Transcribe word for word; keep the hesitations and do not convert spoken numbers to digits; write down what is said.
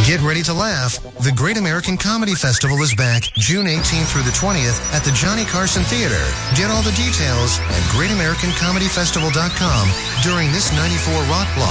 Get ready to laugh. The Great American Comedy Festival is back June eighteenth through the twentieth at the Johnny Carson Theater. Get all the details at great american comedy festival dot com during this ninety-four Rock Block.